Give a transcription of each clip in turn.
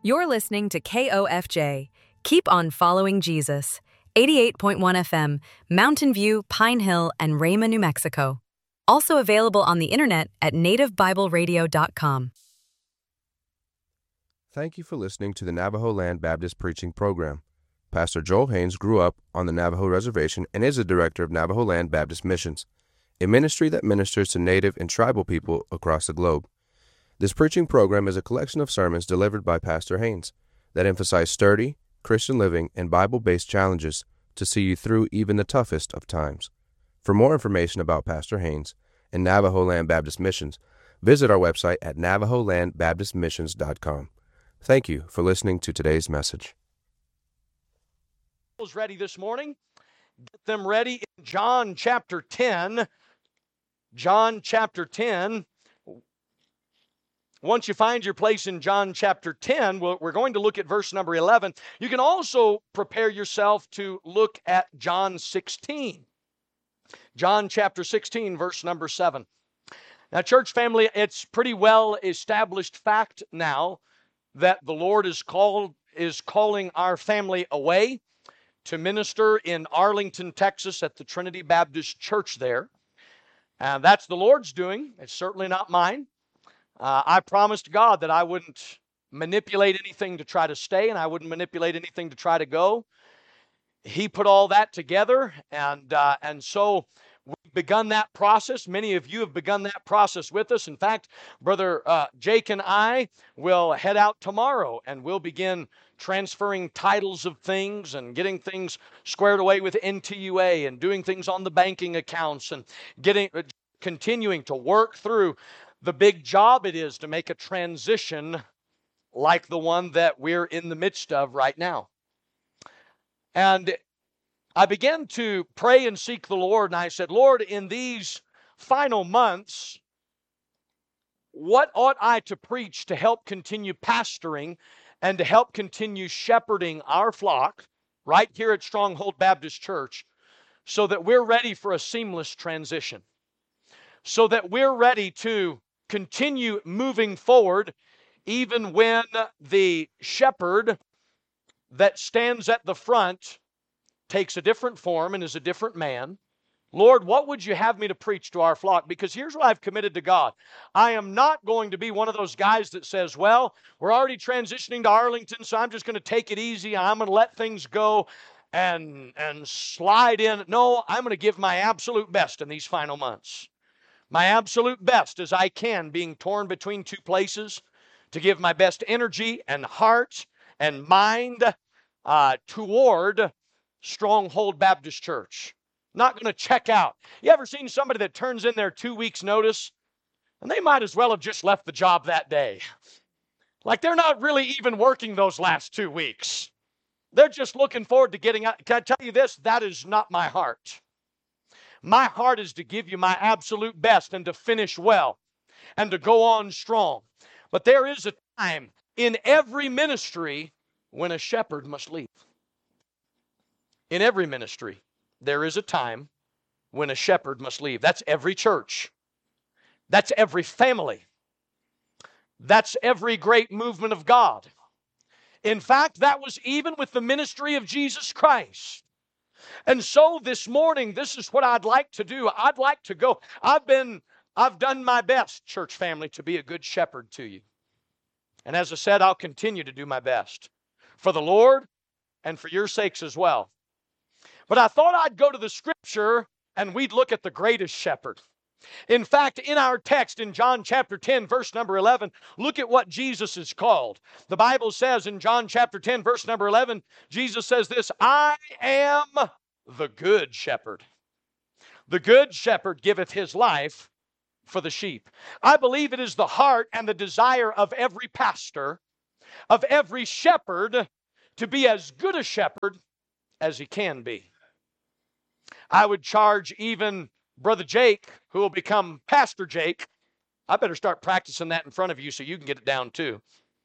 You're listening to KOFJ. Keep on following Jesus. 88.1 FM, Mountain View, Pine Hill, and Rama, New Mexico. Also available on the internet at nativebibleradio.com. Thank you for listening to the Navajo Land Baptist Preaching Program. Pastor Joel Haynes grew up on the Navajo Reservation and is the director of Navajo Land Baptist Missions, a ministry that ministers to Native and tribal people across the globe. This preaching program is a collection of sermons delivered by Pastor Haynes that emphasize sturdy, Christian living and Bible-based challenges to see you through even the toughest of times. For more information about Pastor Haynes and Navajo Land Baptist Missions, visit our website at navajolandbaptistmissions.com. Thank you for listening to today's message. Ready this morning? Get them ready in John chapter 10. John chapter 10. Once you find your place in John chapter 10, we're going to look at verse number 11. You can also prepare yourself to look at John 16. John chapter 16, verse number 7. Now, church family, it's pretty well established fact now that the Lord is calling our family away to minister in Arlington, Texas at the Trinity Baptist Church there. And that's the Lord's doing. It's certainly not mine. I promised God that I wouldn't manipulate anything to try to stay, and I wouldn't manipulate anything to try to go. He put all that together, and so we've begun that process. Many of you have begun that process with us. In fact, Brother Jake and I will head out tomorrow, and we'll begin transferring titles of things and getting things squared away with NTUA and doing things on the banking accounts and continuing to work through the big job it is to make a transition like the one that we're in the midst of right now. And I began to pray and seek the Lord, and I said, Lord, in these final months, what ought I to preach to help continue pastoring and to help continue shepherding our flock right here at Stronghold Baptist Church so that we're ready for a seamless transition, so that we're ready to continue moving forward even when the shepherd that stands at the front takes a different form and is a different man. Lord, what would you have me to preach to our flock? Because here's what I've committed to God. I am not going to be one of those guys that says, well, we're already transitioning to Arlington, so I'm just going to take it easy. I'm going to let things go and slide in. No, I'm going to give my absolute best in these final months. My absolute best as I can, being torn between two places, to give my best energy and heart and mind toward Stronghold Baptist Church. Not going to check out. You ever seen somebody that turns in their 2 weeks notice and they might as well have just left the job that day? Like they're not really even working those last 2 weeks. They're just looking forward to getting out. Can I tell you this? That is not my heart. My heart is to give you my absolute best and to finish well and to go on strong. But there is a time in every ministry when a shepherd must leave. In every ministry, there is a time when a shepherd must leave. That's every church. That's every family. That's every great movement of God. In fact, that was even with the ministry of Jesus Christ. And so this morning, this is what I'd like to do. I'd like to go. I've done my best, church family, to be a good shepherd to you. And as I said, I'll continue to do my best for the Lord and for your sakes as well. But I thought I'd go to the scripture and we'd look at the greatest shepherd. In fact, in our text in John chapter 10, verse number 11, look at what Jesus is called. The Bible says in John chapter 10, verse number 11, Jesus says this, I am the good shepherd. The good shepherd giveth his life for the sheep. I believe it is the heart and the desire of every pastor, of every shepherd, to be as good a shepherd as he can be. I would charge even Brother Jake, who will become Pastor Jake. I better start practicing that in front of you so you can get it down too.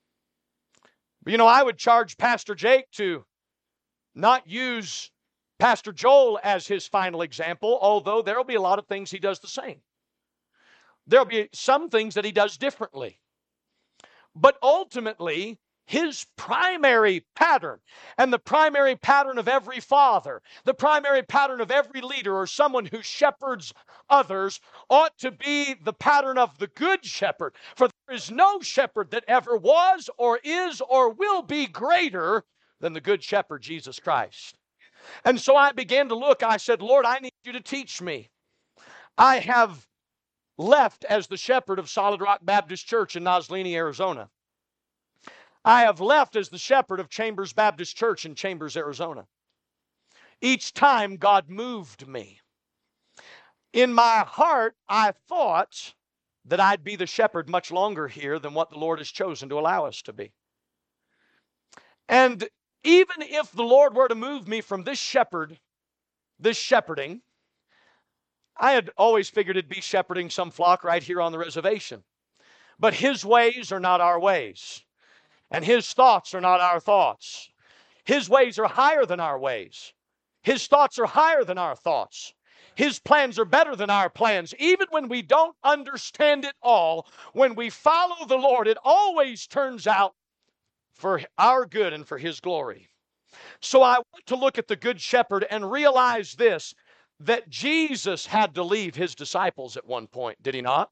But I would charge Pastor Jake to not use Pastor Joel as his final example, although there will be a lot of things he does the same. There will be some things that he does differently. But ultimately, His primary pattern, and the primary pattern of every father, the primary pattern of every leader or someone who shepherds others, ought to be the pattern of the good shepherd. For there is no shepherd that ever was or is or will be greater than the good shepherd, Jesus Christ. And so I began to look. I said, Lord, I need you to teach me. I have left as the shepherd of Solid Rock Baptist Church in Noslini, Arizona. I have left as the shepherd of Chambers Baptist Church in Chambers, Arizona. Each time God moved me. In my heart, I thought that I'd be the shepherd much longer here than what the Lord has chosen to allow us to be. And even if the Lord were to move me from this shepherding, I had always figured it'd be shepherding some flock right here on the reservation. But His ways are not our ways. And His thoughts are not our thoughts. His ways are higher than our ways. His thoughts are higher than our thoughts. His plans are better than our plans. Even when we don't understand it all, when we follow the Lord, it always turns out for our good and for His glory. So I want to look at the Good Shepherd and realize this, that Jesus had to leave His disciples at one point, did He not?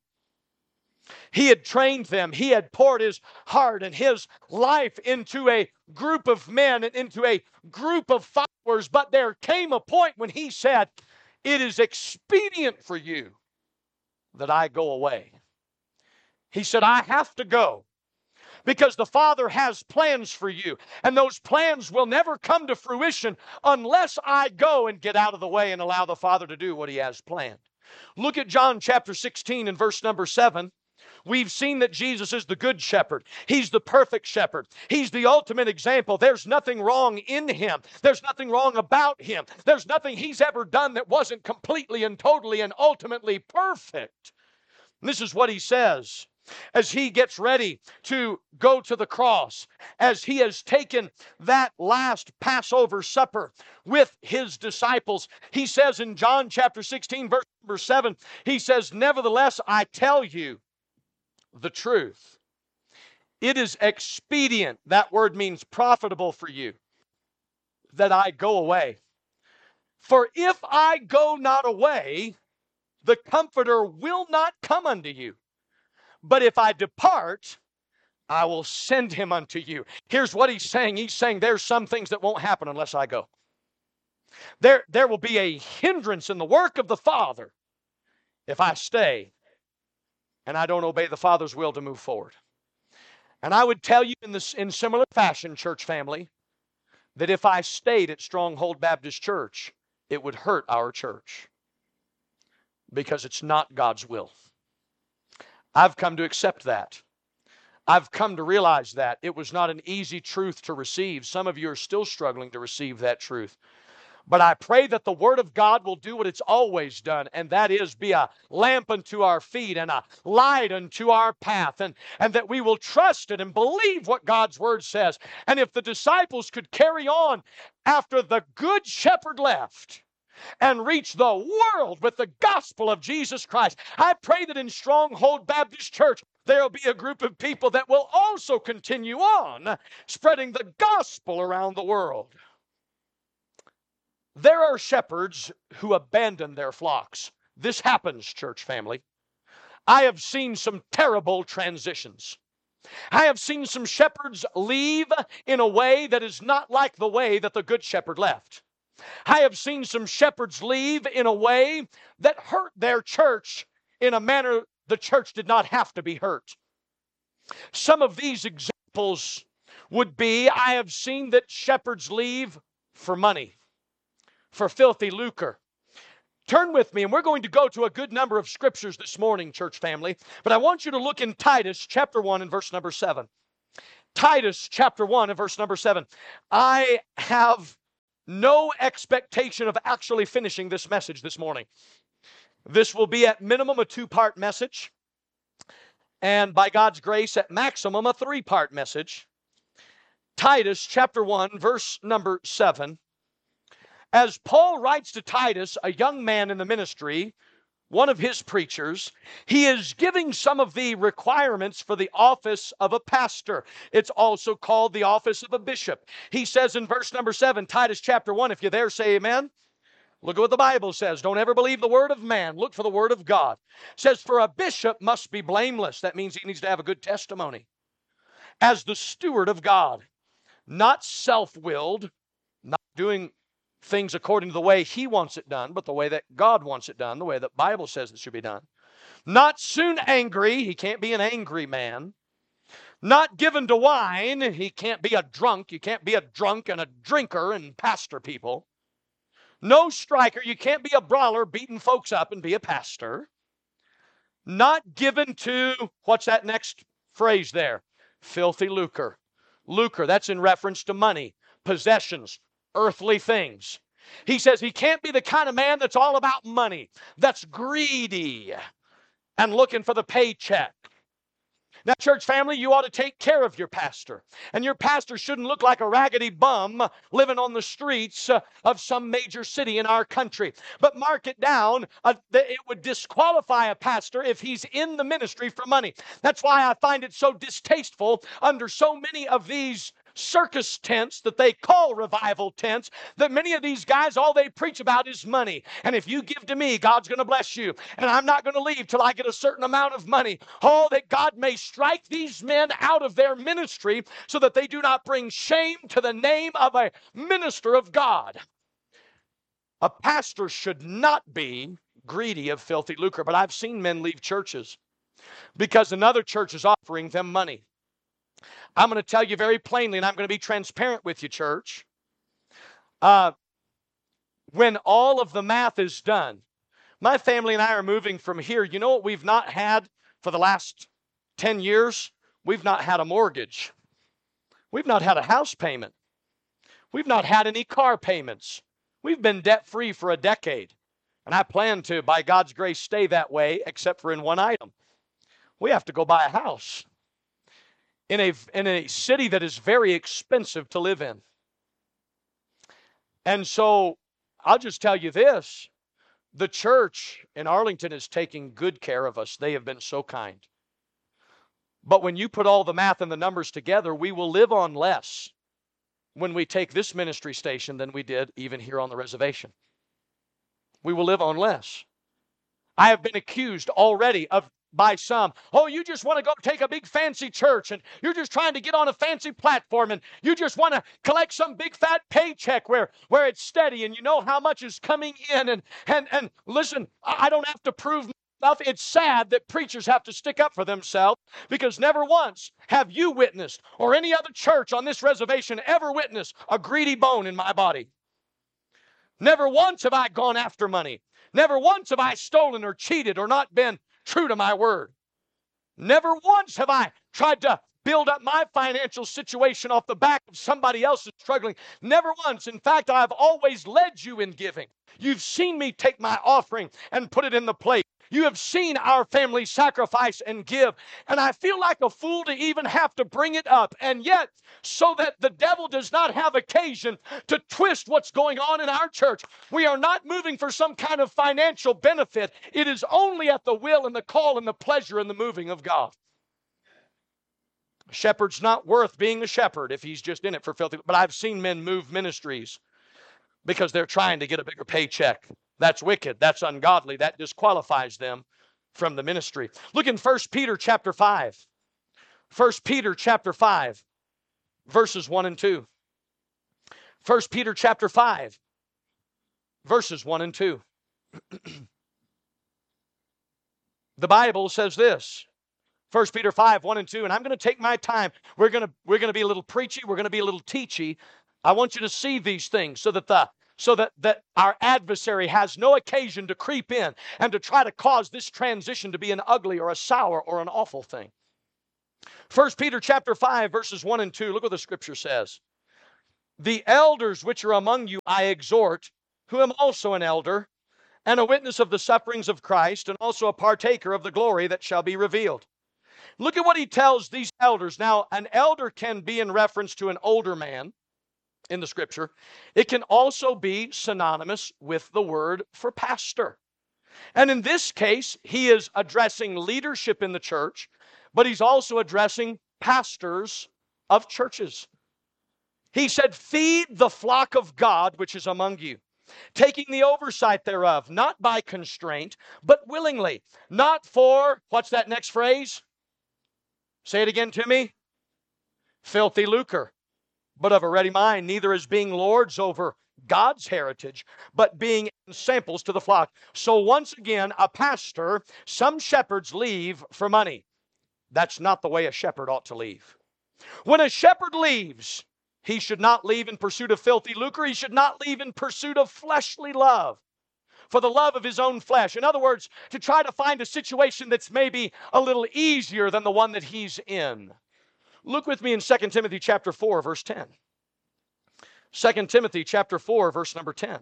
He had trained them. He had poured His heart and His life into a group of men and into a group of followers. But there came a point when He said, it is expedient for you that I go away. He said, I have to go because the Father has plans for you. And those plans will never come to fruition unless I go and get out of the way and allow the Father to do what He has planned. Look at John chapter 16 and verse number 7. We've seen that Jesus is the good shepherd. He's the perfect shepherd. He's the ultimate example. There's nothing wrong in Him. There's nothing wrong about Him. There's nothing He's ever done that wasn't completely and totally and ultimately perfect. And this is what He says as He gets ready to go to the cross, as He has taken that last Passover supper with His disciples. He says in John chapter 16, verse number 7, He says, nevertheless, I tell you the truth. It is expedient, that word means profitable for you, that I go away. For if I go not away, the Comforter will not come unto you. But if I depart, I will send Him unto you. Here's what He's saying. He's saying there's some things that won't happen unless I go. There will be a hindrance in the work of the Father if I stay and I don't obey the Father's will to move forward. And I would tell you in similar fashion, church family, that if I stayed at Stronghold Baptist Church, it would hurt our church because it's not God's will. I've come to accept that. I've come to realize that. It was not an easy truth to receive. Some of you are still struggling to receive that truth. But I pray that the Word of God will do what it's always done, and that is be a lamp unto our feet and a light unto our path, and that we will trust it and believe what God's Word says. And if the disciples could carry on after the Good Shepherd left and reach the world with the gospel of Jesus Christ, I pray that in Stronghold Baptist Church, there will be a group of people that will also continue on spreading the gospel around the world. There are shepherds who abandon their flocks. This happens, church family. I have seen some terrible transitions. I have seen some shepherds leave in a way that is not like the way that the Good Shepherd left. I have seen some shepherds leave in a way that hurt their church in a manner the church did not have to be hurt. Some of these examples would be, I have seen that shepherds leave for money, for filthy lucre. Turn with me, and we're going to go to a good number of scriptures this morning, church family. But I want you to look in Titus chapter 1 and verse number 7. Titus chapter 1 and verse number 7. I have no expectation of actually finishing this message this morning. This will be at minimum a 2-part message, and by God's grace, at maximum a 3-part message. Titus chapter 1, verse number 7. As Paul writes to Titus, a young man in the ministry one of his preachers, he is giving some of the requirements for the office of a pastor. It's also called the office of a bishop. He says in verse number 7, Titus chapter 1, if you're there, say amen. Look at what the Bible says. Don't ever believe the word of man. Look for the word of God. It says, for a bishop must be blameless. That means he needs to have a good testimony. As the steward of God, not self-willed, not doing things according to the way he wants it done, but the way that God wants it done, the way that the Bible says it should be done. Not soon angry. He can't be an angry man. Not given to wine. He can't be a drunk. You can't be a drunk and a drinker and pastor people. No striker. You can't be a brawler beating folks up and be a pastor. Not given to, what's that next phrase there? Filthy lucre. Lucre, that's in reference to money, possessions, earthly things. He says he can't be the kind of man that's all about money, that's greedy and looking for the paycheck. Now, church family, you ought to take care of your pastor. And your pastor shouldn't look like a raggedy bum living on the streets of some major city in our country. But mark it down, it would disqualify a pastor if he's in the ministry for money. That's why I find it so distasteful under so many of these circus tents that they call revival tents, that many of these guys, all they preach about is money. And if you give to me, God's going to bless you. And I'm not going to leave till I get a certain amount of money. Oh, that God may strike these men out of their ministry so that they do not bring shame to the name of a minister of God. A pastor should not be greedy of filthy lucre. But I've seen men leave churches because another church is offering them money. I'm going to tell you very plainly, and I'm going to be transparent with you, church. When all of the math is done, my family and I are moving from here. You know what we've not had for the last 10 years? We've not had a mortgage. We've not had a house payment. We've not had any car payments. We've been debt-free for a decade. And I plan to, by God's grace, stay that way, except for in one item. We have to go buy a house in a city that is very expensive to live in. And so I'll just tell you this. The church in Arlington is taking good care of us. They have been so kind. But when you put all the math and the numbers together, we will live on less when we take this ministry station than we did even here on the reservation. We will live on less. I have been accused already by some, oh, you just want to go take a big fancy church and you're just trying to get on a fancy platform and you just want to collect some big fat paycheck where it's steady and you know how much is coming in. And listen, I don't have to prove myself. It's sad that preachers have to stick up for themselves because never once have you witnessed or any other church on this reservation ever witnessed a greedy bone in my body. Never once have I gone after money. Never once have I stolen or cheated or not been true to my word. Never once have I tried to build up my financial situation off the back of somebody else's struggling. Never once. In fact, I've always led you in giving. You've seen me take my offering and put it in the plate. You have seen our family sacrifice and give. And I feel like a fool to even have to bring it up. And yet, so that the devil does not have occasion to twist what's going on in our church, we are not moving for some kind of financial benefit. It is only at the will and the call and the pleasure and the moving of God. A shepherd's not worth being a shepherd if he's just in it for filthy. But I've seen men move ministries because they're trying to get a bigger paycheck. That's wicked. That's ungodly. That disqualifies them from the ministry. Look in 1 Peter chapter 5. 1 Peter chapter 5, verses 1 and 2. 1 Peter chapter 5, verses 1 and 2. The Bible says this. 1 Peter 5, 1 and 2. And I'm going to take my time. We're going to be a little preachy. We're going to be a little teachy. I want you to see these things so that our adversary has no occasion to creep in and to try to cause this transition to be an ugly or a sour or an awful thing. 1 Peter chapter 5, verses 1 and 2. Look what the scripture says. The elders which are among you I exhort, who am also an elder, and a witness of the sufferings of Christ, and also a partaker of the glory that shall be revealed. Look at what he tells these elders. Now, an elder can be in reference to an older man in the scripture. It can also be synonymous with the word for pastor. And in this case, he is addressing leadership in the church, but he's also addressing pastors of churches. He said, feed the flock of God which is among you, taking the oversight thereof, not by constraint, but willingly, not for, what's that next phrase? Say it again to me. Filthy lucre, but of a ready mind, neither as being lords over God's heritage, but being samples to the flock. So once again, a pastor, some shepherds leave for money. That's not the way a shepherd ought to leave. When a shepherd leaves, he should not leave in pursuit of filthy lucre. He should not leave in pursuit of fleshly love, for the love of his own flesh. In other words, to try to find a situation that's maybe a little easier than the one that he's in. Look with me in 2 Timothy chapter 4, verse 10. 2 Timothy chapter 4, verse number 10.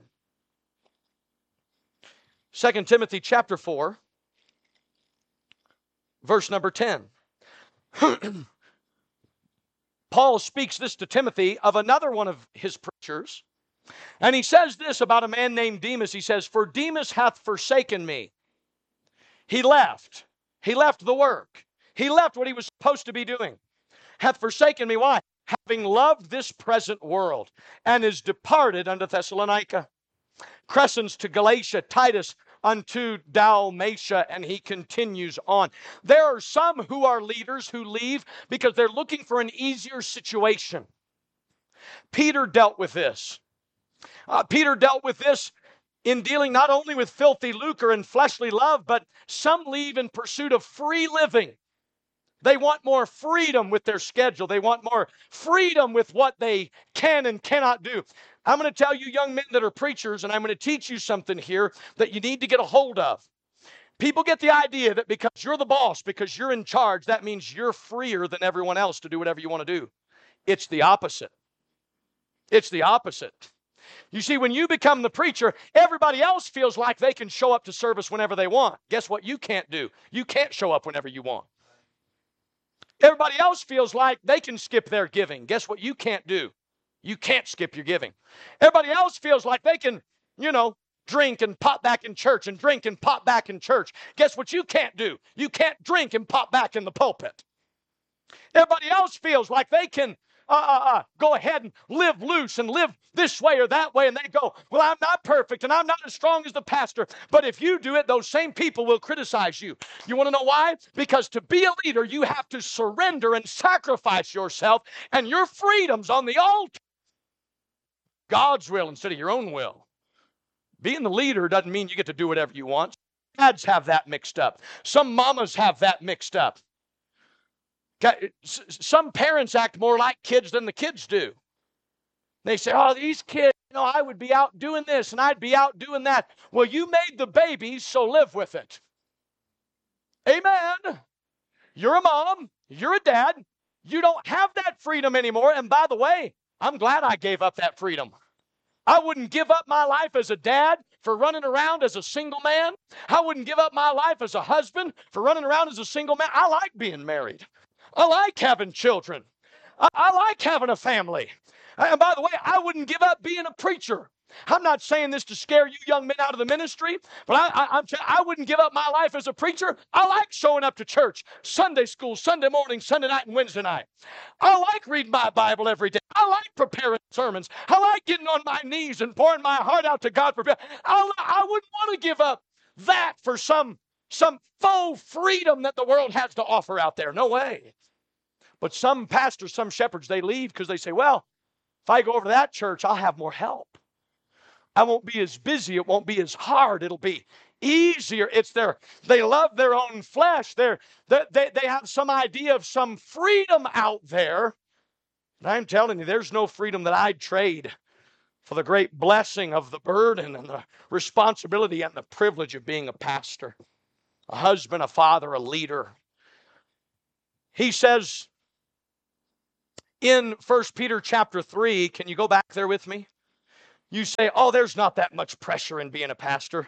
2 Timothy chapter 4, verse number 10. Paul speaks this to Timothy of another one of his preachers. And he says this about a man named Demas. He says, for Demas hath forsaken me. He left. He left the work. He left what he was supposed to be doing. Hath forsaken me. Why? Having loved this present world, and is departed unto Thessalonica. Crescens to Galatia, Titus unto Dalmatia, and he continues on. There are some who are leaders who leave because they're looking for an easier situation. Peter dealt with this. Peter dealt with this in dealing not only with filthy lucre and fleshly love, but some leave in pursuit of free living. They want more freedom with their schedule. They want more freedom with what they can and cannot do. I'm going to tell you young men that are preachers, and I'm going to teach you something here that you need to get a hold of. People get the idea that because you're the boss, because you're in charge, that means you're freer than everyone else to do whatever you want to do. It's the opposite. It's the opposite. You see, when you become the preacher, everybody else feels like they can show up to service whenever they want. Guess what you can't do? You can't show up whenever you want. Everybody else feels like they can skip their giving. Guess what you can't do? You can't skip your giving. Everybody else feels like they can, drink and pop back in church and drink and pop back in church. Guess what you can't do? You can't drink and pop back in the pulpit. Everybody else feels like they can go ahead and live loose and live this way or that way, and they go, well, I'm not perfect and I'm not as strong as the pastor. But if you do it, those same people will criticize you. You want to know why? Because to be a leader, you have to surrender and sacrifice yourself and your freedoms on the altar. God's will instead of your own will. Being the leader doesn't mean you get to do whatever you want. Dads have that mixed up. Some mamas have that mixed up. Some parents act more like kids than the kids do. They say, oh, these kids, I would be out doing this and I'd be out doing that. Well, you made the babies, so live with it. Amen. You're a mom. You're a dad. You don't have that freedom anymore. And by the way, I'm glad I gave up that freedom. I wouldn't give up my life as a dad for running around as a single man. I wouldn't give up my life as a husband for running around as a single man. I like being married. I like having children. I like having a family. And by the way, I wouldn't give up being a preacher. I'm not saying this to scare you young men out of the ministry, but I wouldn't give up my life as a preacher. I like showing up to church, Sunday school, Sunday morning, Sunday night, and Wednesday night. I like reading my Bible every day. I like preparing sermons. I like getting on my knees and pouring my heart out to God. I wouldn't want to give up that for some faux freedom that the world has to offer out there. No way. But some pastors, some shepherds, they leave because they say, well, if I go over to that church, I'll have more help. I won't be as busy. It won't be as hard. It'll be easier. They love their own flesh. They have some idea of some freedom out there. And I'm telling you, there's no freedom that I'd trade for the great blessing of the burden and the responsibility and the privilege of being a pastor, a husband, a father, a leader. He says in 1 Peter chapter 3, can you go back there with me? You say, oh, there's not that much pressure in being a pastor.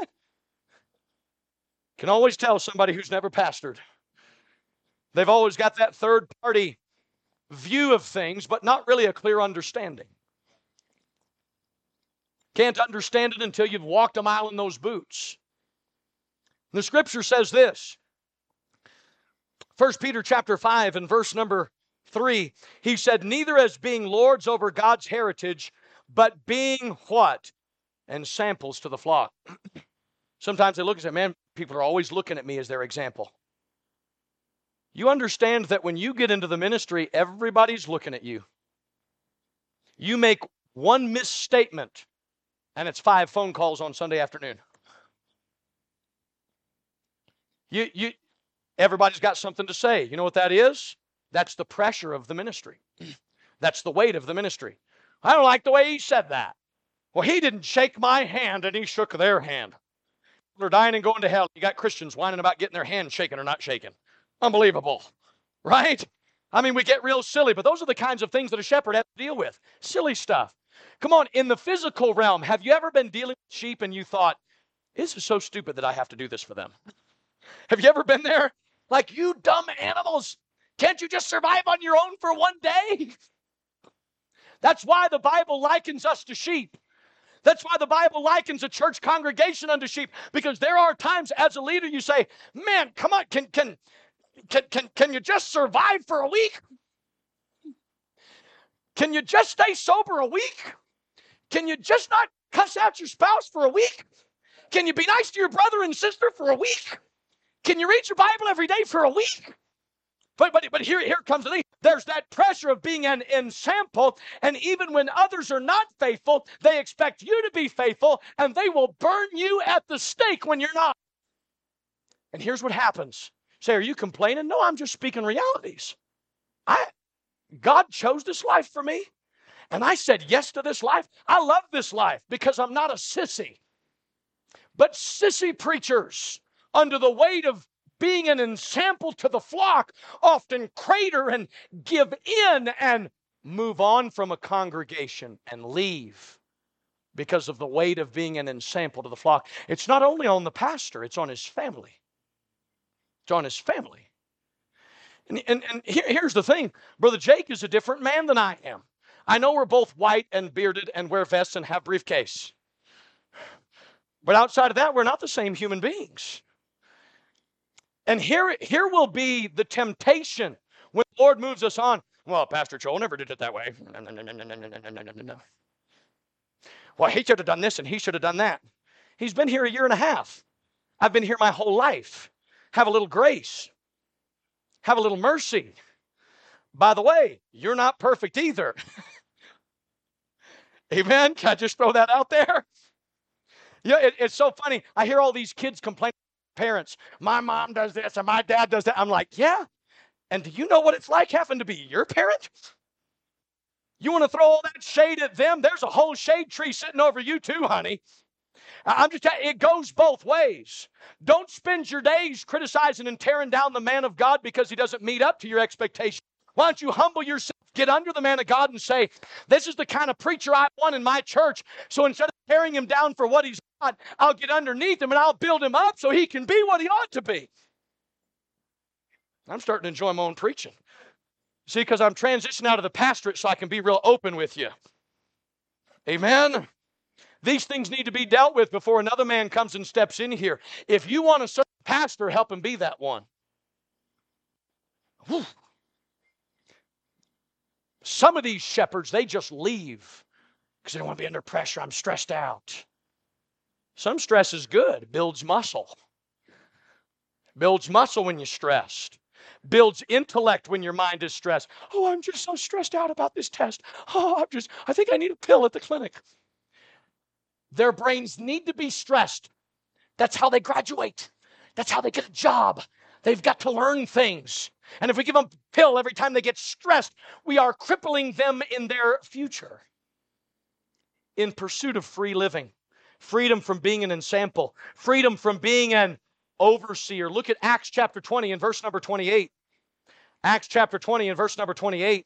Can always tell somebody who's never pastored. They've always got that third party view of things, but not really a clear understanding. Can't understand it until you've walked a mile in those boots. The scripture says this, 1 Peter chapter 5 and verse number 3, he said, neither as being lords over God's heritage, but being what? And samples to the flock. Sometimes they look and say, man, people are always looking at me as their example. You understand that when you get into the ministry, everybody's looking at you. You make one misstatement, and it's 5 phone calls on Sunday afternoon. Everybody's got something to say. You know what that is? That's the pressure of the ministry. That's the weight of the ministry. I don't like the way he said that. Well, he didn't shake my hand, and he shook their hand. They're dying and going to hell. You got Christians whining about getting their hand shaken or not shaken. Unbelievable, right? I mean, we get real silly, but those are the kinds of things that a shepherd has to deal with. Silly stuff. Come on, in the physical realm, have you ever been dealing with sheep and you thought, this is so stupid that I have to do this for them? Have you ever been there? Like, you dumb animals, can't you just survive on your own for one day? That's why the Bible likens us to sheep. That's why the Bible likens a church congregation unto sheep, because there are times as a leader you say, man, come on, can you just survive for a week? Can you just stay sober a week? Can you just not cuss out your spouse for a week? Can you be nice to your brother and sister for a week? Can you read your Bible every day for a week? But here comes the thing. There's that pressure of being an ensample, and even when others are not faithful, they expect you to be faithful, and they will burn you at the stake when you're not. And here's what happens. Say, are you complaining? No, I'm just speaking realities. God chose this life for me, and I said yes to this life. I love this life because I'm not a sissy. But sissy preachers, under the weight of being an ensample to the flock, often crater and give in and move on from a congregation and leave because of the weight of being an ensample to the flock. It's not only on the pastor, it's on his family. It's on his family. And here's the thing. Brother Jake is a different man than I am. I know we're both white and bearded and wear vests and have briefcase. But outside of that, we're not the same human beings. And here will be the temptation when the Lord moves us on. Well, Pastor Joel never did it that way. No. Well, he should have done this and he should have done that. He's been here 1.5 years. I've been here my whole life. Have a little grace. Have a little mercy. By the way, you're not perfect either. Amen? Can I just throw that out there? Yeah, it's so funny. I hear all these kids complain. Parents, my mom does this and my dad does that. I'm like, yeah. And do you know what it's like having to be your parent? You want to throw all that shade at them? There's a whole shade tree sitting over you too, honey. I'm just telling you, it goes both ways. Don't spend your days criticizing and tearing down the man of God because he doesn't meet up to your expectations. Why don't you humble yourself, get under the man of God and say, this is the kind of preacher I want in my church. So instead of tearing him down for what he's not, I'll get underneath him and I'll build him up so he can be what he ought to be. I'm starting to enjoy my own preaching. See, because I'm transitioning out of the pastorate so I can be real open with you. Amen? These things need to be dealt with before another man comes and steps in here. If you want to serve a pastor, help him be that one. Whew. Some of these shepherds, they just leave because they don't want to be under pressure. I'm stressed out. Some stress is good. It builds muscle. Builds muscle when you're stressed. Builds intellect when your mind is stressed. Oh, I'm just so stressed out about this test. Oh, I think I need a pill at the clinic. Their brains need to be stressed. That's how they graduate. That's how they get a job. They've got to learn things. And if we give them a pill every time they get stressed, we are crippling them in their future. In pursuit of free living, freedom from being an ensample, freedom from being an overseer. Look at Acts chapter 20 and verse number 28. Acts chapter 20 and verse number 28.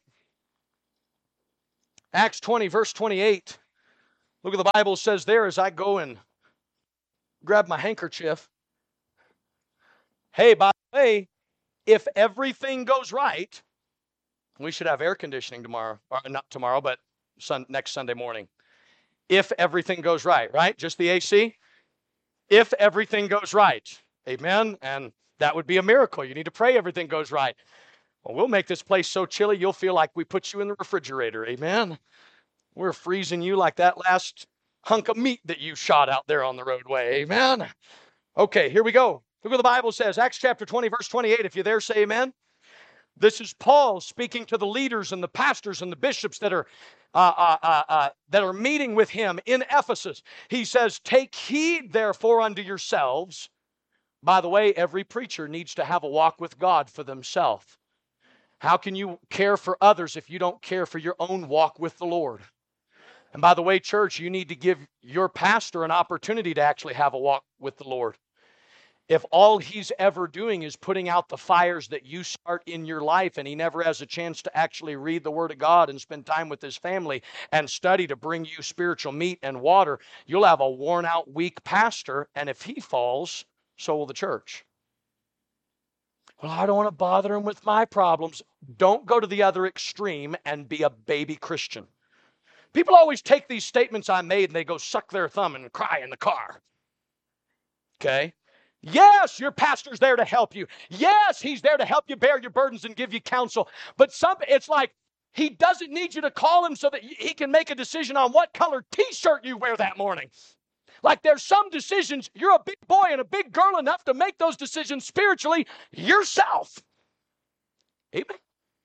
Acts 20, verse 28. Look what the Bible says there as I go and grab my handkerchief. Hey, by the way, if everything goes right, we should have air conditioning tomorrow. Or not tomorrow, but next Sunday morning. If everything goes right? Just the AC? If everything goes right. Amen? And that would be a miracle. You need to pray everything goes right. Well, we'll make this place so chilly you'll feel like we put you in the refrigerator. Amen? We're freezing you like that last hunk of meat that you shot out there on the roadway. Amen? Okay, here we go. Look what the Bible says. Acts chapter 20, verse 28. If you're there, say amen. This is Paul speaking to the leaders and the pastors and the bishops that are meeting with him in Ephesus. He says, "Take heed, therefore, unto yourselves." By the way, every preacher needs to have a walk with God for themselves. How can you care for others if you don't care for your own walk with the Lord? And by the way, church, you need to give your pastor an opportunity to actually have a walk with the Lord. If all he's ever doing is putting out the fires that you start in your life, and he never has a chance to actually read the Word of God and spend time with his family and study to bring you spiritual meat and water, you'll have a worn out, weak pastor, and if he falls, so will the church. Well, I don't want to bother him with my problems. Don't go to the other extreme and be a baby Christian. People always take these statements I made and they go suck their thumb and cry in the car. Okay? Yes, your pastor's there to help you. Yes, he's there to help you bear your burdens and give you counsel. But it's like he doesn't need you to call him so that he can make a decision on what color t-shirt you wear that morning. Like there's some decisions, you're a big boy and a big girl enough to make those decisions spiritually yourself. Amen.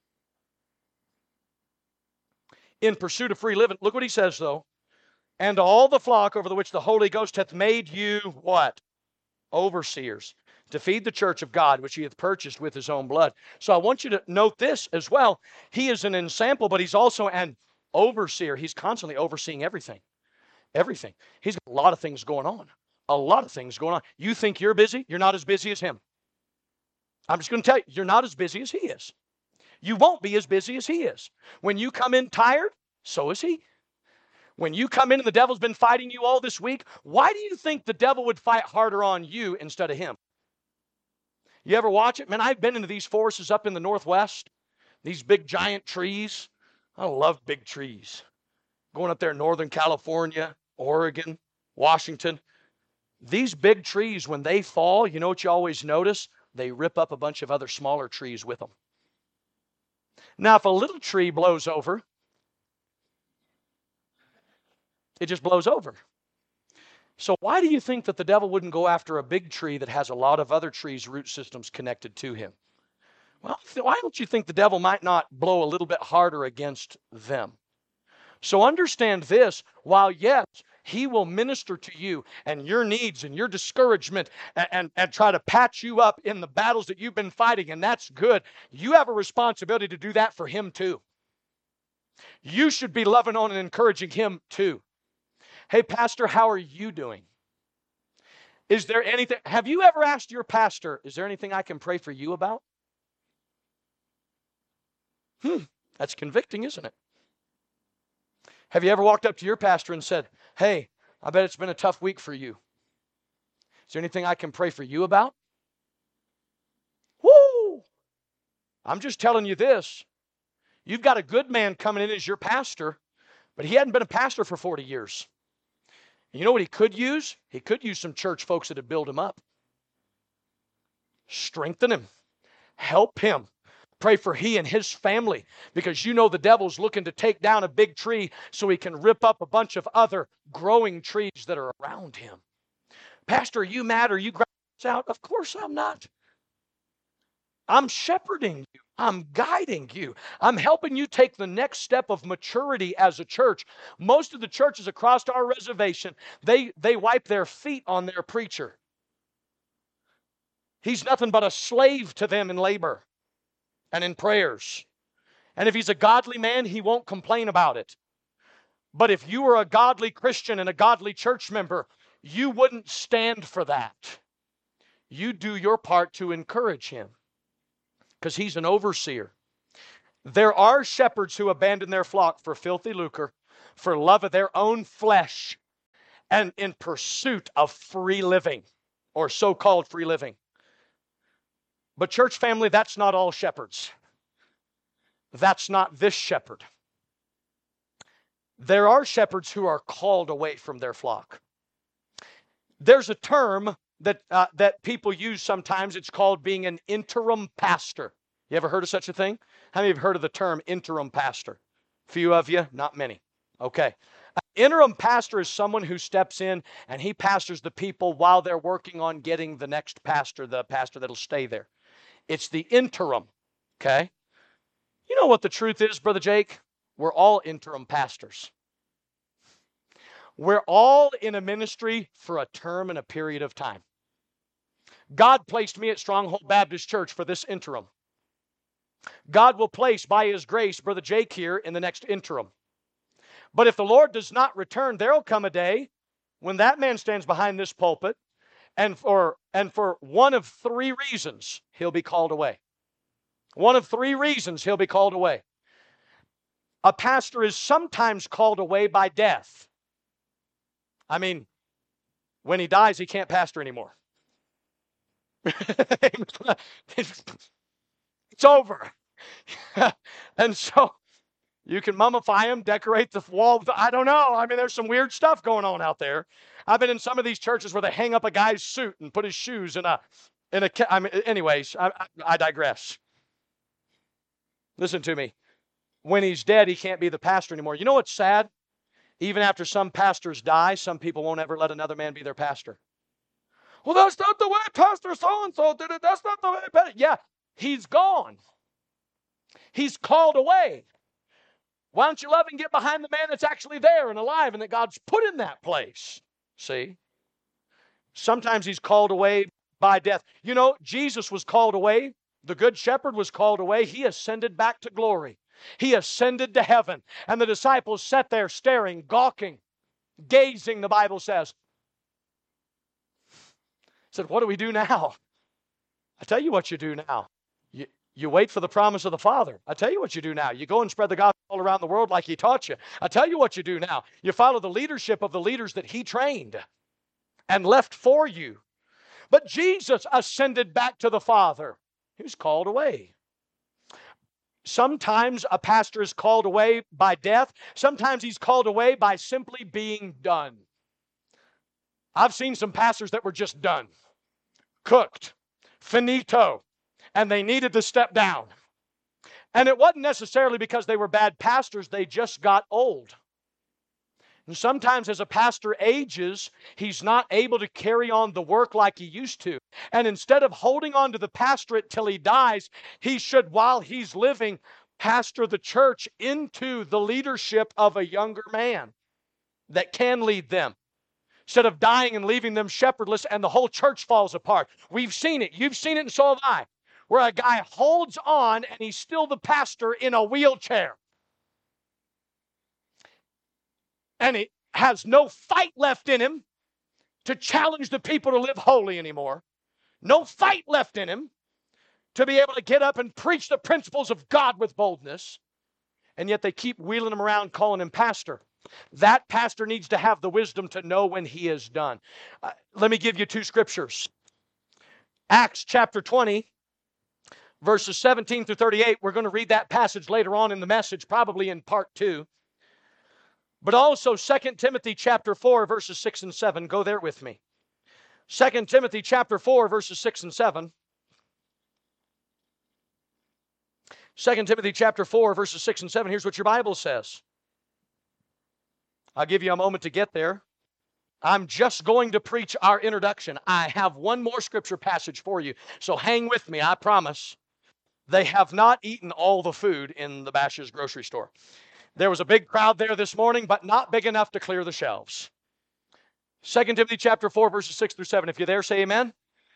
In pursuit of free living, look what he says though. "And all the flock over the which the Holy Ghost hath made you," what? "Overseers, to feed the church of God, which he hath purchased with his own blood." So I want you to note this as well. He is an ensample, but he's also an overseer. He's constantly overseeing everything. Everything. He's got a lot of things going on. A lot of things going on. You think you're busy? You're not as busy as him. I'm just going to tell you, you're not as busy as he is. You won't be as busy as he is. When you come in tired, so is he. When you come in and the devil's been fighting you all this week, why do you think the devil would fight harder on you instead of him? You ever watch it? Man, I've been into these forests up in the Northwest, these big giant trees. I love big trees. Going up there in Northern California, Oregon, Washington. These big trees, when they fall, you know what you always notice? They rip up a bunch of other smaller trees with them. Now, if a little tree blows over, it just blows over. So why do you think that the devil wouldn't go after a big tree that has a lot of other trees' root systems connected to him? Well, why don't you think the devil might not blow a little bit harder against them? So understand this, while yes, he will minister to you and your needs and your discouragement and try to patch you up in the battles that you've been fighting, and that's good. You have a responsibility to do that for him too. You should be loving on and encouraging him too. Hey, pastor, how are you doing? Is there anything, have you ever asked your pastor, is there anything I can pray for you about? That's convicting, isn't it? Have you ever walked up to your pastor and said, hey, I bet it's been a tough week for you. Is there anything I can pray for you about? Woo! I'm just telling you this. You've got a good man coming in as your pastor, but he hadn't been a pastor for 40 years. You know what he could use? He could use some church folks that would build him up. Strengthen him. Help him. Pray for he and his family, because you know the devil's looking to take down a big tree so he can rip up a bunch of other growing trees that are around him. Pastor, are you mad? Are you grabbing this out? Of course I'm not. I'm shepherding you. I'm guiding you. I'm helping you take the next step of maturity as a church. Most of the churches across our reservation, they wipe their feet on their preacher. He's nothing but a slave to them in labor and in prayers. And if he's a godly man, he won't complain about it. But if you were a godly Christian and a godly church member, you wouldn't stand for that. You do your part to encourage him, because he's an overseer. There are shepherds who abandon their flock for filthy lucre, for love of their own flesh, and in pursuit of free living, or so-called free living. But church family, that's not all shepherds. That's not this shepherd. There are shepherds who are called away from their flock. There's a term that people use sometimes. It's called being an interim pastor. You ever heard of such a thing? How many have heard of the term interim pastor? Few of you, not many. Okay. Interim pastor is someone who steps in and he pastors the people while they're working on getting the next pastor, the pastor that'll stay there. It's the interim. Okay. You know what the truth is, Brother Jake? We're all interim pastors. We're all in a ministry for a term and a period of time. God placed me at Stronghold Baptist Church for this interim. God will place, by His grace, Brother Jake here in the next interim. But if the Lord does not return, there will come a day when that man stands behind this pulpit, and for one of three reasons, he'll be called away. One of three reasons he'll be called away. A pastor is sometimes called away by death. I mean, when he dies, he can't pastor anymore. It's over. And so you can mummify him, decorate the wall. I don't know. I mean, there's some weird stuff going on out there. I've been in some of these churches where they hang up a guy's suit and put his shoes in a. I mean, anyways, I digress. Listen to me. When he's dead, he can't be the pastor anymore. You know what's sad? Even after some pastors die, some people won't ever let another man be their pastor. Well, that's not the way Pastor so-and-so did it. That's not the way. Yeah, he's gone. He's called away. Why don't you love and get behind the man that's actually there and alive and that God's put in that place? See? Sometimes he's called away by death. You know, Jesus was called away. The Good Shepherd was called away. He ascended back to glory. He ascended to heaven. And the disciples sat there staring, gawking, gazing, the Bible says. Said, what do we do now? I tell you what you do now. You wait for the promise of the Father. I tell you what you do now. You go and spread the gospel all around the world like He taught you. I tell you what you do now. You follow the leadership of the leaders that He trained and left for you. But Jesus ascended back to the Father. He was called away. Sometimes a pastor is called away by death. Sometimes he's called away by simply being done. I've seen some pastors that were just done, cooked, finito, and they needed to step down. And it wasn't necessarily because they were bad pastors, they just got old. And sometimes as a pastor ages, he's not able to carry on the work like he used to. And instead of holding on to the pastorate till he dies, he should, while he's living, pastor the church into the leadership of a younger man that can lead them. Instead of dying and leaving them shepherdless and the whole church falls apart. We've seen it. You've seen it and so have I. Where a guy holds on and he's still the pastor in a wheelchair. And he has no fight left in him to challenge the people to live holy anymore. No fight left in him to be able to get up and preach the principles of God with boldness. And yet they keep wheeling him around calling him pastor. That pastor needs to have the wisdom to know when he is done. Let me give you two scriptures. Acts chapter 20, verses 17 through 38. We're going to read that passage later on in the message, probably in part 2. But also 2 Timothy chapter 4, verses 6 and 7. Go there with me. 2 Timothy chapter 4, verses 6 and 7. 2 Timothy chapter 4, verses 6 and 7. Here's what your Bible says. I'll give you a moment to get there. I'm just going to preach our introduction. I have one more scripture passage for you. So hang with me, I promise. They have not eaten all the food in the Bash's grocery store. There was a big crowd there this morning, but not big enough to clear the shelves. 2 Timothy chapter 4, verses 6 through 7. If you're there, say amen.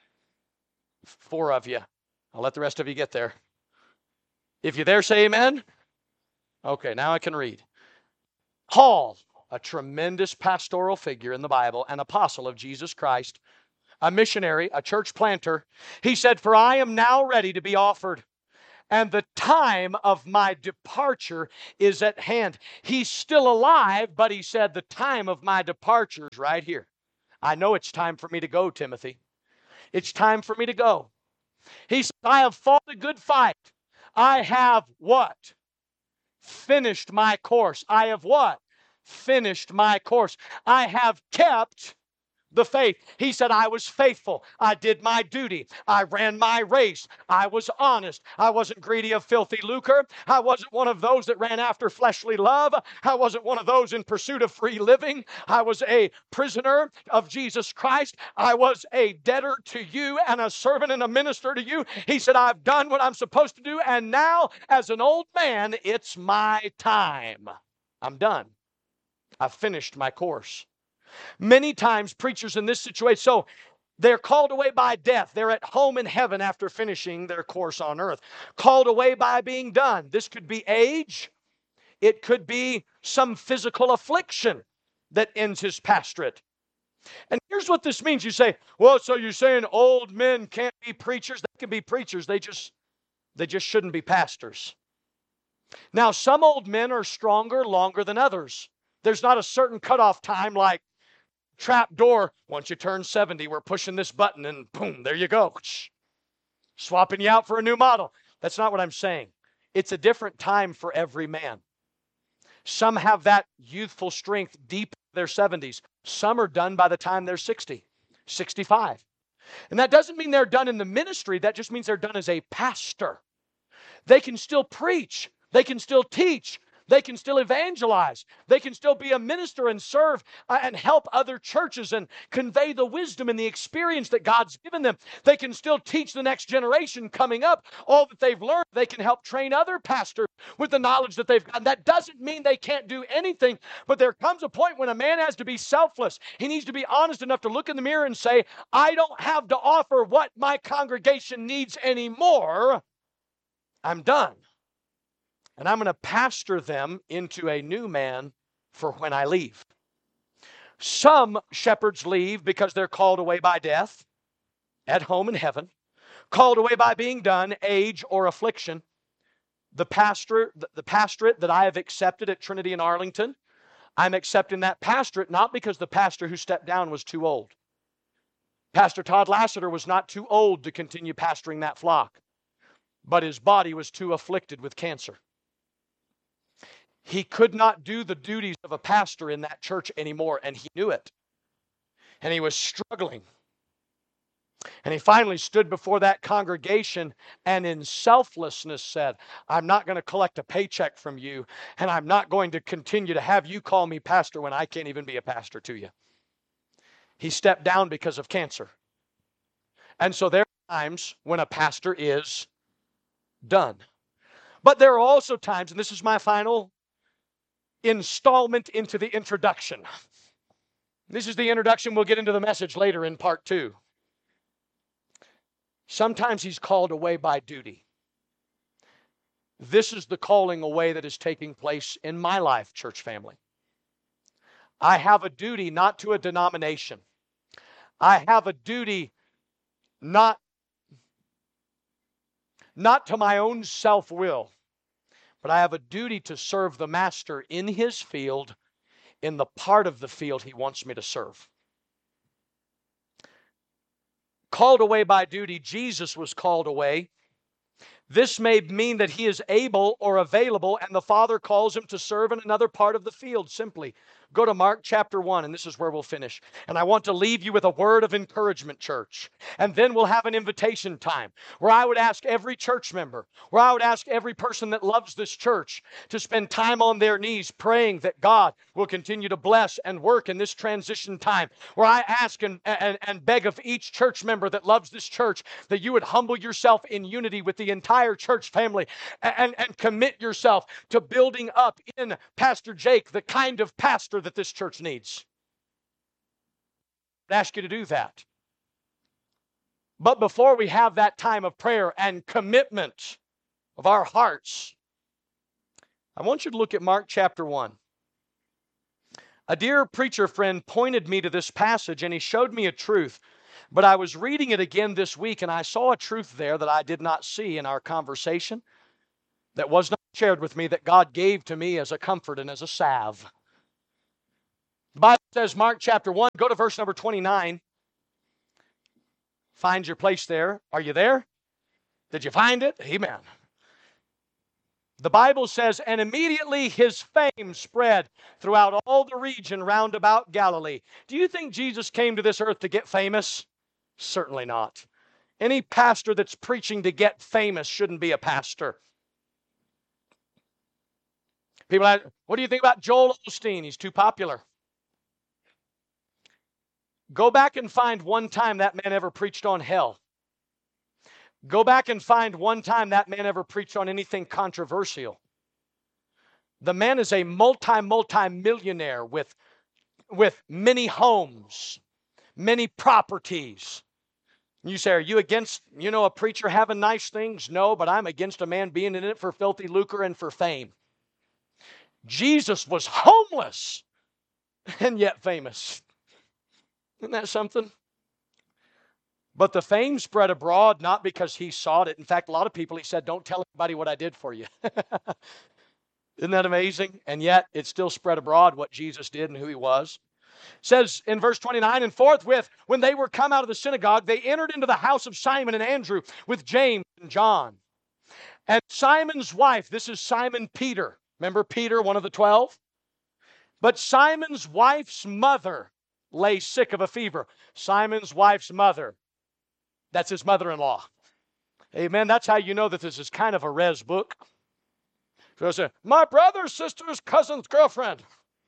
4 of you. I'll let the rest of you get there. If you're there, say amen. Okay, now I can read. Paul, a tremendous pastoral figure in the Bible, an apostle of Jesus Christ, a missionary, a church planter, he said, "For I am now ready to be offered, and the time of my departure is at hand." He's still alive, but he said, the time of my departure is right here. I know it's time for me to go, Timothy. It's time for me to go. He said, I have fought a good fight. I have what? Finished my course. I have what? Finished my course. I have kept the faith. He said, I was faithful. I did my duty. I ran my race. I was honest. I wasn't greedy of filthy lucre. I wasn't one of those that ran after fleshly love. I wasn't one of those in pursuit of free living. I was a prisoner of Jesus Christ. I was a debtor to you and a servant and a minister to you. He said, I've done what I'm supposed to do, and now as an old man, it's my time. I'm done. I've finished my course. Many times preachers in this situation, so they're called away by death. They're at home in heaven after finishing their course on earth. Called away by being done. This could be age. It could be some physical affliction that ends his pastorate. And here's what this means. You say, well, so you're saying old men can't be preachers? They can be preachers. They just shouldn't be pastors. Now, some old men are stronger, longer than others. There's not a certain cutoff time like trap door. Once you turn 70, we're pushing this button and boom, there you go. Swapping you out for a new model. That's not what I'm saying. It's a different time for every man. Some have that youthful strength deep in their 70s. Some are done by the time they're 60, 65. And that doesn't mean they're done in the ministry. That just means they're done as a pastor. They can still preach. They can still teach. They can still evangelize. They can still be a minister and serve and help other churches and convey the wisdom and the experience that God's given them. They can still teach the next generation coming up all that they've learned. They can help train other pastors with the knowledge that they've gotten. That doesn't mean they can't do anything, but there comes a point when a man has to be selfless. He needs to be honest enough to look in the mirror and say, I don't have to offer what my congregation needs anymore. I'm done. And I'm going to pastor them into a new man for when I leave. Some shepherds leave because they're called away by death, at home in heaven, called away by being done, age, or affliction. The pastorate that I have accepted at Trinity in Arlington, I'm accepting that pastorate not because the pastor who stepped down was too old. Pastor Todd Lassiter was not too old to continue pastoring that flock, but his body was too afflicted with cancer. He could not do the duties of a pastor in that church anymore, and he knew it. And he was struggling. And he finally stood before that congregation and in selflessness said, I'm not going to collect a paycheck from you, and I'm not going to continue to have you call me pastor when I can't even be a pastor to you. He stepped down because of cancer. And so there are times when a pastor is done. But there are also times, and this is my final installment into the introduction. This is the introduction. We'll get into the message later in part 2. Sometimes he's called away by duty. This is the calling away that is taking place in my life, church family. I have a duty not to a denomination. I have a duty not to my own self-will, but I have a duty to serve the master in his field, in the part of the field he wants me to serve. Called away by duty, Jesus was called away. This may mean that he is able or available, and the Father calls him to serve in another part of the field simply. Go to Mark chapter 1, and this is where we'll finish. And I want to leave you with a word of encouragement, church. And then we'll have an invitation time where I would ask every church member, where I would ask every person that loves this church to spend time on their knees praying that God will continue to bless and work in this transition time. Where I ask and beg of each church member that loves this church that you would humble yourself in unity with the entire church family and commit yourself to building up in Pastor Jake the kind of pastor that this church needs. I'd ask you to do that. But before we have that time of prayer and commitment of our hearts, I want you to look at Mark chapter 1. A dear preacher friend pointed me to this passage and he showed me a truth. But I was reading it again this week and I saw a truth there that I did not see in our conversation, that was not shared with me, that God gave to me as a comfort and as a salve. The Bible says, Mark chapter 1, go to verse number 29. Find your place there. Are you there? Did you find it? Amen. The Bible says, and immediately his fame spread throughout all the region round about Galilee. Do you think Jesus came to this earth to get famous? Certainly not. Any pastor that's preaching to get famous shouldn't be a pastor. People ask, what do you think about Joel Osteen? He's too popular. Go back and find one time that man ever preached on hell. Go back and find one time that man ever preached on anything controversial. The man is a multi-millionaire with many homes, many properties. You say, are you against, a preacher having nice things? No, but I'm against a man being in it for filthy lucre and for fame. Jesus was homeless and yet famous. Isn't that something? But the fame spread abroad not because he sought it. In fact, a lot of people, he said, don't tell anybody what I did for you. Isn't that amazing? And yet it still spread abroad what Jesus did and who he was. It says in verse 29, and forthwith, when they were come out of the synagogue, they entered into the house of Simon and Andrew with James and John. And Simon's wife, this is Simon Peter. Remember Peter, one of the 12? But Simon's wife's mother lay sick of a fever. Simon's wife's mother. That's his mother-in-law. Amen. That's how you know that this is kind of a res book. So I say, my brother's sister's cousin's girlfriend.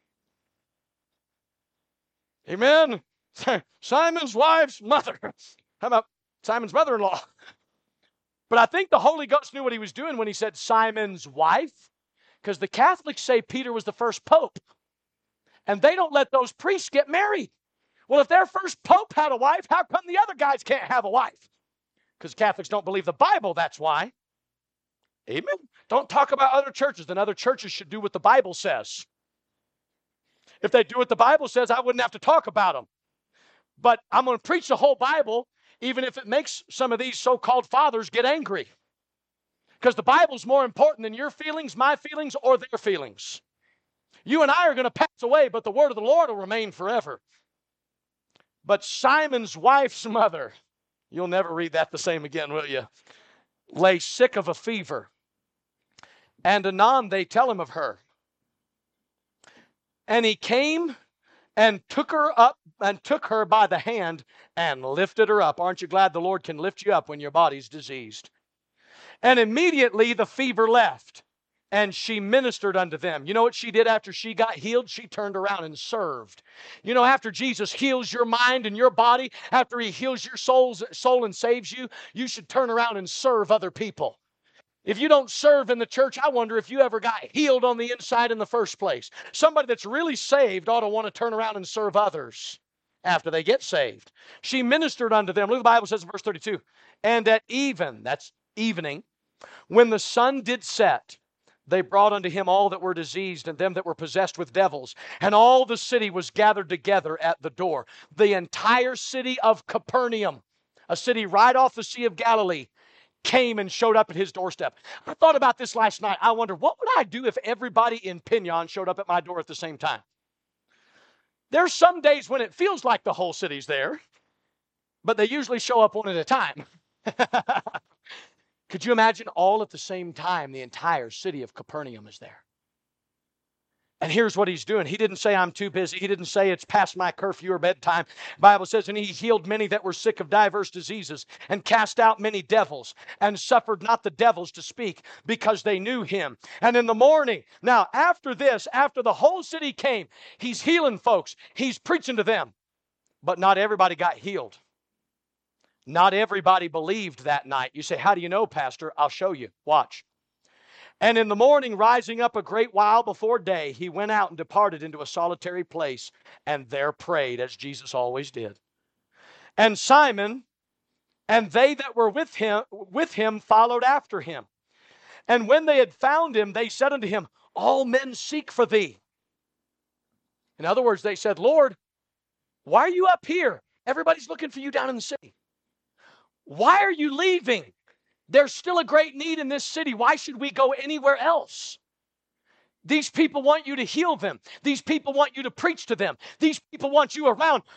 Amen. Simon's wife's mother. How about Simon's mother-in-law? But I think the Holy Ghost knew what he was doing when he said Simon's wife, because the Catholics say Peter was the first pope. And they don't let those priests get married. Well, if their first pope had a wife, how come the other guys can't have a wife? Because Catholics don't believe the Bible, that's why. Amen. Don't talk about other churches. Then other churches should do what the Bible says. If they do what the Bible says, I wouldn't have to talk about them. But I'm going to preach the whole Bible, even if it makes some of these so-called fathers get angry. Because the Bible's more important than your feelings, my feelings, or their feelings. You and I are going to pass away, but the word of the Lord will remain forever. But Simon's wife's mother, you'll never read that the same again, will you? Lay sick of a fever. And anon they tell him of her. And he came and took her up and took her by the hand and lifted her up. Aren't you glad the Lord can lift you up when your body's diseased? And immediately the fever left. And she ministered unto them. You know what she did after she got healed? She turned around and served. You know, after Jesus heals your mind and your body, after he heals your soul and saves you, you should turn around and serve other people. If you don't serve in the church, I wonder if you ever got healed on the inside in the first place. Somebody that's really saved ought to want to turn around and serve others after they get saved. She ministered unto them. Look, the Bible says in verse 32, and at even, that's evening, when the sun did set, they brought unto him all that were diseased and them that were possessed with devils. And all the city was gathered together at the door. The entire city of Capernaum, a city right off the Sea of Galilee, came and showed up at his doorstep. I thought about this last night. I wonder, what would I do if everybody in Pinyon showed up at my door at the same time? There's some days when it feels like the whole city's there, but they usually show up one at a time. Could you imagine all at the same time the entire city of Capernaum is there? And here's what he's doing. He didn't say, I'm too busy. He didn't say, it's past my curfew or bedtime. The Bible says, and he healed many that were sick of diverse diseases and cast out many devils and suffered not the devils to speak because they knew him. And in the morning, now after this, after the whole city came, he's healing folks. He's preaching to them. But not everybody got healed. Not everybody believed that night. You say, how do you know, Pastor? I'll show you. Watch. And in the morning, rising up a great while before day, he went out and departed into a solitary place, and there prayed, as Jesus always did. And Simon and they that were with him followed after him. And when they had found him, they said unto him, all men seek for thee. In other words, they said, Lord, why are you up here? Everybody's looking for you down in the city. Why are you leaving? There's still a great need in this city. Why should we go anywhere else? These people want you to heal them. These people want you to preach to them. These people want you around.